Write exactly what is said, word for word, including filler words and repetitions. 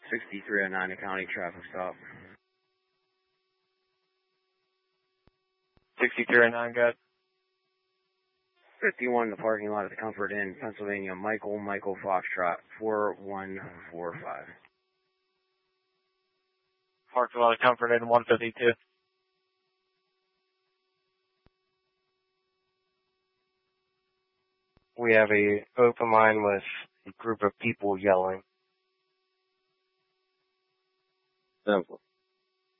sixty-three oh nine, a county traffic stop. sixty-three oh nine, good. fifty-one in the parking lot at the Comfort Inn, Pennsylvania, Michael, Michael Foxtrot, four one four five. Parking lot of Comfort Inn, one fifty-two. We have a open line with a group of people yelling. Simple.